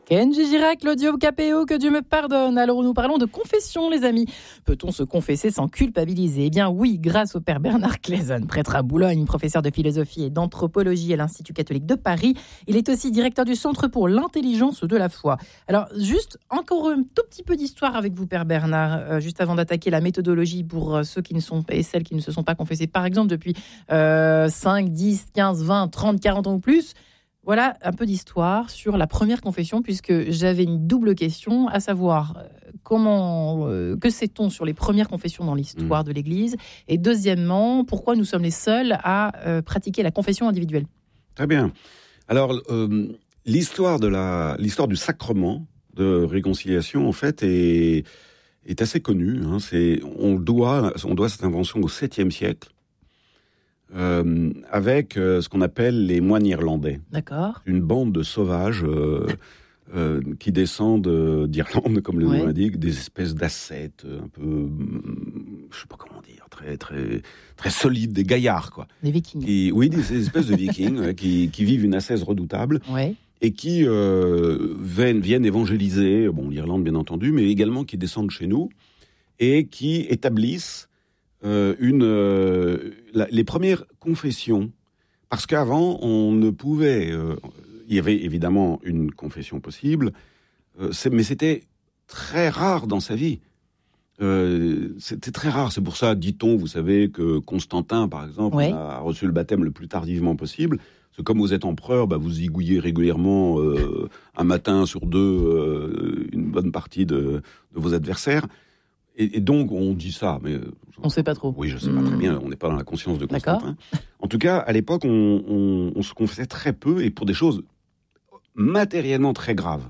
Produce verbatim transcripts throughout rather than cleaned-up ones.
Kenji Girac, l'audio K P O, que Dieu me pardonne. Alors nous parlons de confession, les amis. Peut-on se confesser sans culpabiliser ? Eh bien oui, grâce au père Bernard Claison, prêtre à Boulogne, professeur de philosophie et d'anthropologie à l'Institut catholique de Paris. Il est aussi directeur du Centre pour l'intelligence de la foi. Alors juste encore un tout petit peu d'histoire avec vous, père Bernard, euh, juste avant d'attaquer la méthodologie pour euh, ceux qui ne sont pas et celles qui ne se sont pas confessés, par exemple depuis euh, cinq, dix, quinze, vingt, trente, quarante ans ou plus. Voilà un peu d'histoire sur la première confession, puisque j'avais une double question, à savoir comment, euh, que sait-on sur les premières confessions dans l'histoire mmh. de l'Église ? Et deuxièmement, pourquoi nous sommes les seuls à euh, pratiquer la confession individuelle ? Très bien. Alors, euh, l'histoire, de la, l'histoire du sacrement de réconciliation, en fait, est, est assez connue. Hein. C'est, on, doit, on doit cette invention au septième siècle. Euh, avec euh, ce qu'on appelle les moines irlandais. D'accord. Une bande de sauvages euh, euh, qui descendent euh, d'Irlande, comme le nom ouais. l'indique, des espèces d'ascètes, un peu, je sais pas comment dire, très très très solides, des gaillards quoi. Des vikings. Qui, oui, des espèces de vikings euh, qui, qui vivent une ascèse redoutable. Ouais. Et qui euh, viennent, viennent évangéliser, bon, l'Irlande bien entendu, mais également qui descendent chez nous et qui établissent Euh, une, euh, la, les premières confessions, parce qu'avant, on ne pouvait... Euh, il y avait évidemment une confession possible, euh, c'est, mais c'était très rare dans sa vie. Euh, c'était très rare. C'est pour ça, dit-on, vous savez, que Constantin, par exemple, ouais. a reçu le baptême le plus tardivement possible. Parce que comme vous êtes empereur, bah, vous zigouillez régulièrement, euh, un matin sur deux, euh, une bonne partie de, de vos adversaires. Et, et donc, on dit ça, mais... On ne sait pas trop. Oui, je ne sais pas mmh. très bien, on n'est pas dans la conscience de Constantin. D'accord. En tout cas, à l'époque, on, on, on se confessait très peu, et pour des choses matériellement très graves.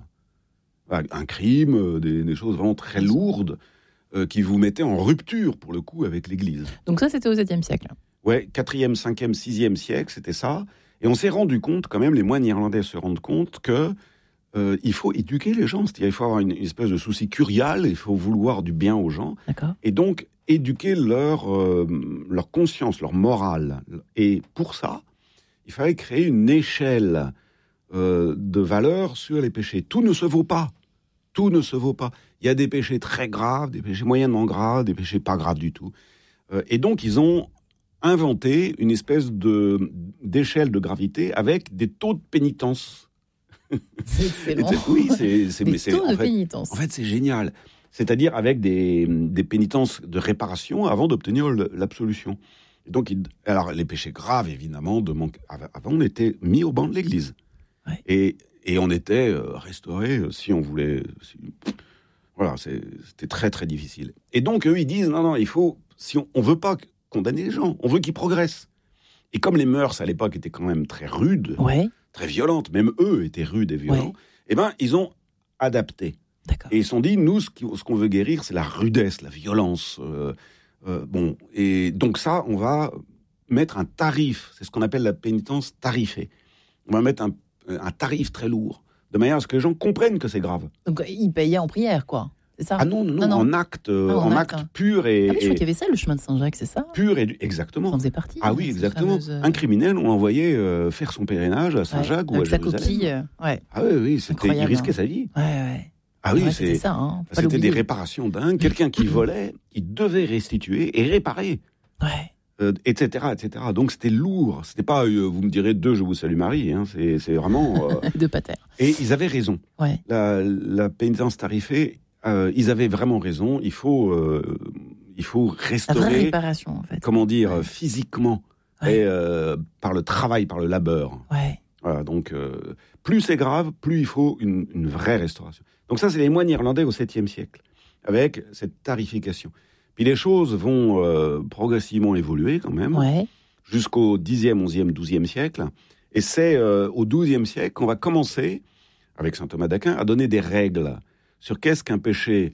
Un crime, des, des choses vraiment très lourdes, euh, qui vous mettaient en rupture, pour le coup, avec l'Église. Donc ça, c'était au septième siècle. Oui, quatrième, cinquième, sixième siècle, c'était ça. Et on s'est rendu compte, quand même, les moines irlandais se rendent compte que Euh, il faut éduquer les gens, c'est-à-dire il faut avoir une, une espèce de souci curial, il faut vouloir du bien aux gens, D'accord. et donc éduquer leur, euh, leur conscience, leur morale. Et pour ça, il fallait créer une échelle euh, de valeurs sur les péchés. Tout ne se vaut pas, tout ne se vaut pas. Il y a des péchés très graves, des péchés moyennement graves, des péchés pas graves du tout. Euh, et donc ils ont inventé une espèce de, d'échelle de gravité avec des taux de pénitence. C'est excellent. C'est, oui, c'est, c'est, des mais c'est, taux en de fait, pénitence. En fait, c'est génial. C'est-à-dire avec des, des pénitences de réparation avant d'obtenir le, l'absolution. Et donc, il, alors, les péchés graves, évidemment, de manque, avant, on était mis au banc de l'Église. Ouais. Et, et on était euh, restauré si on voulait. Si, voilà, c'est, c'était très, très difficile. Et donc, eux, ils disent non, non, il faut. Si on ne veut pas condamner les gens, on veut qu'ils progressent. Et comme les mœurs à l'époque étaient quand même très rudes. Ouais. très violentes, même eux étaient rudes et violents, ouais. eh ben, ils ont adapté. D'accord. Et ils se sont dit, nous, ce, qui, ce qu'on veut guérir, c'est la rudesse, la violence. Euh, euh, bon, et donc ça, on va mettre un tarif, c'est ce qu'on appelle la pénitence tarifée. On va mettre un, un tarif très lourd, de manière à ce que les gens comprennent que c'est grave. Donc, ils payaient en prière, quoi. C'est ça ? Ah non, non, non, non, non. en acte, euh, ah, en, en acte, acte hein. pur et... Ah oui, je crois qu'il y avait ça, le chemin de Saint-Jacques, c'est ça ? Pur et... Exactement. Ça faisait partie. Ah oui, exactement. Fameuse... Un criminel, on l'envoyait euh, faire son pèlerinage à Saint-Jacques ouais, ou à Jérusalem. Sa coquille, euh, ouais. Ah oui, oui, c'était... il risquait sa vie. Ouais, ouais. Ah oui, ouais, c'est... c'était ça. Hein. C'était des réparations dingues. Quelqu'un qui volait, il devait restituer et réparer. Ouais. Euh, et cetera, et cetera. Donc c'était lourd. C'était pas, euh, vous me direz, deux, je vous salue Marie. Hein. C'est, c'est vraiment... Euh... de pater. Et ils avaient raison. Ouais. La, la pénitence tarifée, euh, ils avaient vraiment raison. Il faut, euh, il faut restaurer... La vraie réparation, en fait. Comment dire, ouais. physiquement. Ouais. Et euh, par le travail, par le labeur. Ouais. Voilà, donc, euh, plus c'est grave, plus il faut une, une vraie restauration. Donc ça, c'est les moines irlandais au septième siècle, avec cette tarification. Puis les choses vont euh, progressivement évoluer quand même, ouais. jusqu'au dixième, onzième, douzième siècle. Et c'est euh, au douzième siècle qu'on va commencer, avec saint Thomas d'Aquin, à donner des règles sur qu'est-ce qu'un péché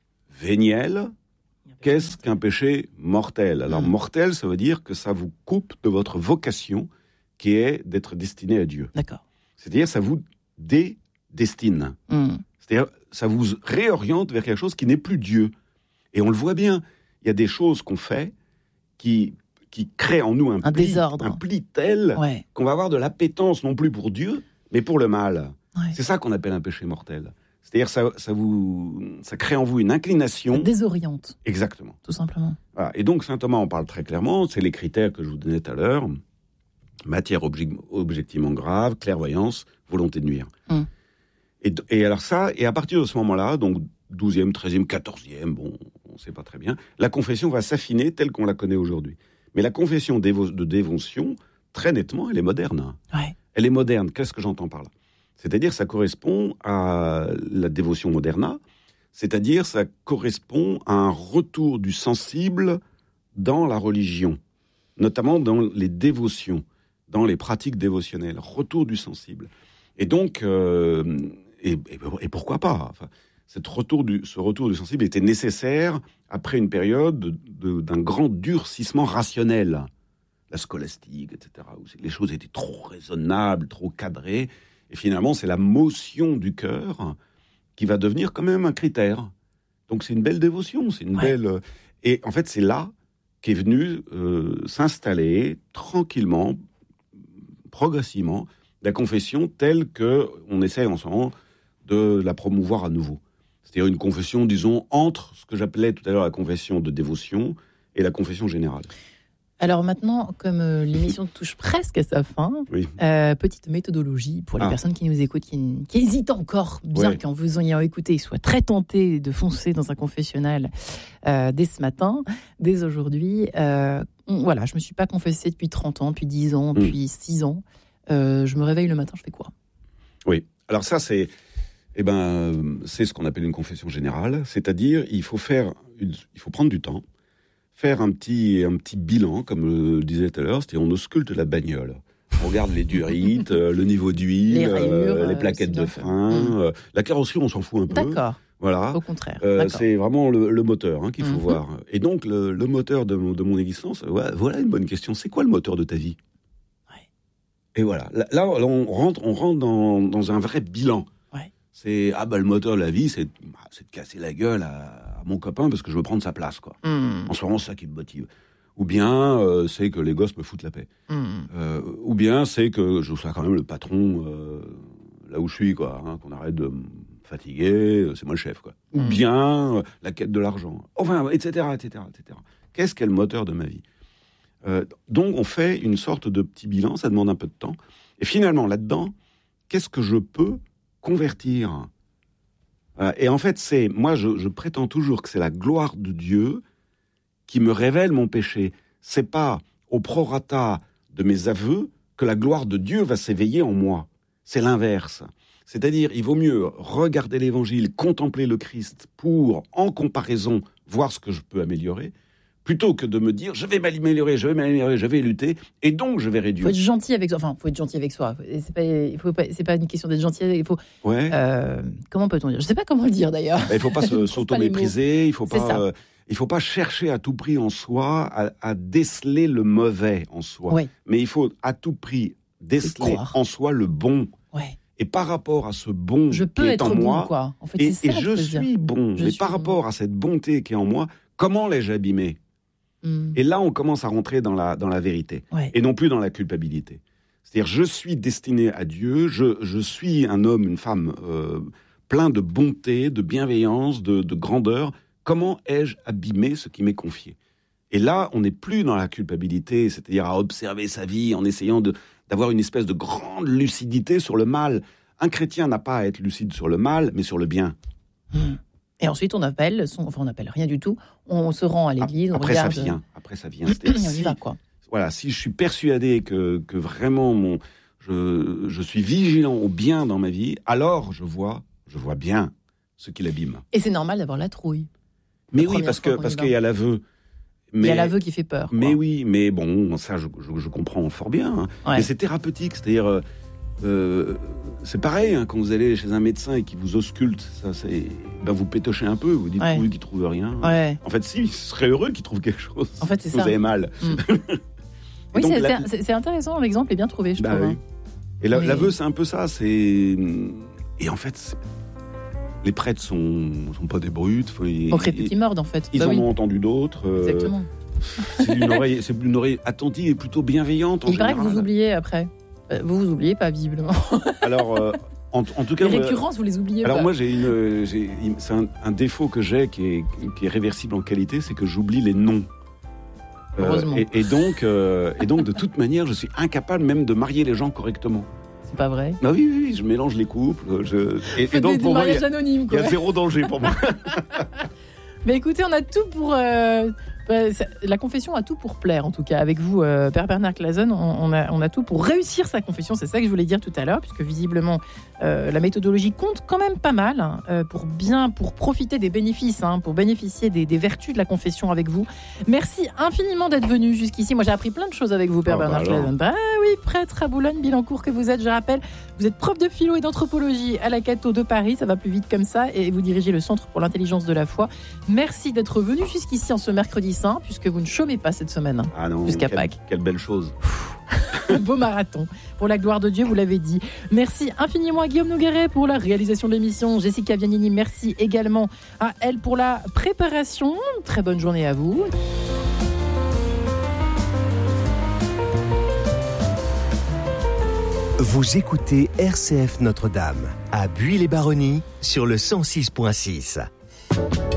véniel, qu'est-ce qu'un péché mortel. Alors mmh. mortel, ça veut dire que ça vous coupe de votre vocation, qui est d'être destiné à Dieu. D'accord. C'est-à-dire, ça vous dédestine. Mmh. C'est-à-dire, ça vous réoriente vers quelque chose qui n'est plus Dieu. Et on le voit bien, il y a des choses qu'on fait qui, qui créent en nous un, un pli, désordre. un pli tel ouais. qu'on va avoir de l'appétence non plus pour Dieu, mais pour le mal. Ouais. C'est ça qu'on appelle un péché mortel. C'est-à-dire ça, ça vous, ça crée en vous une inclination. Ça désoriente. Exactement. Tout simplement. Voilà. Et donc saint Thomas en parle très clairement. C'est les critères que je vous donnais tout à l'heure. Matière obje- objectivement grave, clairvoyance, volonté de nuire. Mm. Et, et alors ça, et à partir de ce moment-là, donc douzième, treizième, quatorzième, bon, on ne sait pas très bien, la confession va s'affiner telle qu'on la connaît aujourd'hui. Mais la confession dévo- de dévotion, très nettement, elle est moderne. Ouais. Elle est moderne. Qu'est-ce que j'entends par là ? C'est-à-dire, ça correspond à la dévotion moderna, c'est-à-dire, ça correspond à un retour du sensible dans la religion, notamment dans les dévotions, dans les pratiques dévotionnelles, retour du sensible. Et donc, euh, et, et, et pourquoi pas enfin, cette retour du, ce retour du sensible était nécessaire après une période de, de, d'un grand durcissement rationnel, la scolastique, et cetera, où les choses étaient trop raisonnables, trop cadrées. Et finalement, c'est la motion du cœur qui va devenir quand même un critère. Donc c'est une belle dévotion, c'est une ouais. belle... Et en fait, c'est là qu'est venu euh, s'installer tranquillement, progressivement, la confession telle qu'on essaie en ce moment de la promouvoir à nouveau. C'est-à-dire une confession, disons, entre ce que j'appelais tout à l'heure la confession de dévotion et la confession générale. Alors maintenant, comme euh, l'émission touche presque à sa fin, oui. euh, petite méthodologie pour les ah. personnes qui nous écoutent, qui, qui hésitent encore, bien ouais. qu'en vous ayant écouté, ils soient très tentés de foncer dans un confessionnal euh, dès ce matin, dès aujourd'hui. Euh, voilà, je ne me suis pas confessée depuis trente ans, depuis dix ans, depuis mmh. six ans. Euh, je me réveille le matin, je fais quoi ? Oui, alors ça c'est, eh ben, c'est ce qu'on appelle une confession générale, c'est-à-dire il faut faire, une, il faut prendre du temps, faire un petit, un petit bilan, comme le disait tout à l'heure, c'est-à-dire on ausculte la bagnole. On regarde les durites, euh, le niveau d'huile, les, rayures, euh, les plaquettes de frein, mmh. euh, la carrosserie on s'en fout un peu. D'accord. Voilà. Au contraire. Euh, c'est vraiment le, le moteur hein, qu'il faut mmh. voir. Et donc le, le moteur de mon, de mon existence, ouais, voilà une bonne question. C'est quoi le moteur de ta vie ? Ouais. Et voilà. Là, là, on rentre, on rentre dans, dans un vrai bilan. Ouais. C'est ah bah le moteur de la vie, c'est, c'est de casser la gueule à, à mon copain parce que je veux prendre sa place quoi. Mmh. En ce moment, c'est ça qui me motive. Ou bien euh, c'est que les gosses me foutent la paix. Mmh. Euh, ou bien c'est que je sois quand même le patron euh, là où je suis quoi. Hein, qu'on arrête de me fatiguer, c'est moi le chef quoi. Mmh. Ou bien euh, la quête de l'argent. Enfin, et cetera, et cetera, et cetera. Qu'est-ce qu'est le moteur de ma vie ? euh, Donc on fait une sorte de petit bilan. Ça demande un peu de temps. Et finalement là-dedans, qu'est-ce que je peux convertir ? euh, Et en fait, c'est moi je, je prétends toujours que c'est la gloire de Dieu qui me révèle mon péché. C'est pas au prorata de mes aveux que la gloire de Dieu va s'éveiller en moi. C'est l'inverse. C'est-à-dire, il vaut mieux regarder l'Évangile, contempler le Christ pour, en comparaison, voir ce que je peux améliorer, plutôt que de me dire, je vais m'améliorer, je vais m'améliorer, je vais lutter, et donc je vais réduire. Il faut être gentil avec soi. Enfin, il faut être gentil avec soi. C'est pas, il faut pas, c'est pas une question d'être gentil. Il faut. Ouais. Euh, comment peut-on dire ? Je ne sais pas comment le dire d'ailleurs. Il ne faut pas se, s'auto-mépriser. Il ne faut c'est pas. Euh, il faut pas chercher à tout prix en soi à, à déceler le mauvais en soi. Ouais. Mais il faut à tout prix déceler en soi le bon. Ouais. Et par rapport à ce bon je peux qui est être en bon, moi, quoi. En fait, et, c'est ça et je suis bon, je mais suis par bon. rapport à cette bonté qui est en moi, comment l'ai-je abîmé ? mm. Et là, on commence à rentrer dans la, dans la vérité, ouais. et non plus dans la culpabilité. C'est-à-dire, je suis destiné à Dieu, je, je suis un homme, une femme euh, plein de bonté, de bienveillance, de, de grandeur. Comment ai-je abîmé ce qui m'est confié ? Et là, on n'est plus dans la culpabilité, c'est-à-dire à observer sa vie en essayant de, d'avoir une espèce de grande lucidité sur le mal. Un chrétien n'a pas à être lucide sur le mal, mais sur le bien. Mmh. Et ensuite, on appelle, son, enfin on n'appelle rien du tout, on se rend à l'église, on après regarde... Ça vient, après ça vient. on y si, va, quoi. Voilà, si je suis persuadé que, que vraiment mon, je, je suis vigilant au bien dans ma vie, alors je vois, je vois bien ce qui l'abîme. Et c'est normal d'avoir la trouille. Mais oui, parce, que, parce qu'il y a l'aveu. Mais, il y a l'aveu qui fait peur. Quoi. Mais oui, mais bon, ça, je, je, je comprends fort bien. Hein. Ouais. Mais c'est thérapeutique, c'est-à-dire, euh, c'est pareil, hein, quand vous allez chez un médecin et qu'il vous ausculte, ça, c'est, ben vous pétochez un peu, vous dites ouais. oui, qu'il ne trouve rien. Ouais. En fait, si, il serait heureux qu'il trouve quelque chose. En fait, c'est vous ça. Vous avez mal. Mm. oui, donc, c'est, la... c'est, c'est intéressant, l'exemple est bien trouvé, je bah, trouve. Oui. Et la, oui. l'aveu, c'est un peu ça. C'est... Et en fait, c'est... les prêtres sont, sont pas des brutes. Faut... Au crépus qui mordent, en fait. Ils bah, en oui. ont entendu d'autres. Euh... Exactement. C'est une oreille, c'est une oreille attentive et plutôt bienveillante. En il général. paraît que vous oubliez après. Vous vous oubliez pas, visiblement. Alors, euh, En, en tout cas, les moi, récurrences, vous les oubliez alors pas. moi, j'ai une, j'ai, c'est un, un défaut que j'ai qui est, qui est réversible en qualité, c'est que j'oublie les noms. Heureusement. Euh, et, et donc, euh, et donc, de toute manière, je suis incapable même de marier les gens correctement. C'est pas vrai. Ah oui, oui, oui, je mélange les couples. Je, et, et donc, des, pour des moi, il y, mariages anonymes, il y quoi. a zéro danger pour moi. Mais écoutez, on a tout pour... Euh, bah, ça, la confession a tout pour plaire, en tout cas. Avec vous, euh, Père Bernard Clason, on, on, a, on a tout pour réussir sa confession. C'est ça que je voulais dire tout à l'heure, puisque visiblement, euh, la méthodologie compte quand même pas mal hein, euh, pour bien, pour profiter des bénéfices, hein, pour bénéficier des, des vertus de la confession avec vous. Merci infiniment d'être venu jusqu'ici. Moi, j'ai appris plein de choses avec vous, Père Oh, Bernard bah Clason. Bah oui, prêtre à Boulogne-Billancourt que vous êtes, je rappelle. Vous êtes prof de philo et d'anthropologie à la Cato de Paris. Ça va plus vite comme ça. Et vous dirigez le Centre pour l'intelligence de la foi. Merci d'être venu jusqu'ici en ce mercredi saint, puisque vous ne chômez pas cette semaine. Ah non, jusqu'à quelle, Pâques. Quelle belle chose. Un beau marathon. Pour la gloire de Dieu, vous l'avez dit. Merci infiniment à Guillaume Nogueret pour la réalisation de l'émission. Jessica Vianini, merci également à elle pour la préparation. Très bonne journée à vous. Vous écoutez R C F Notre-Dame à Buis-les-Baronnies sur le cent six point six.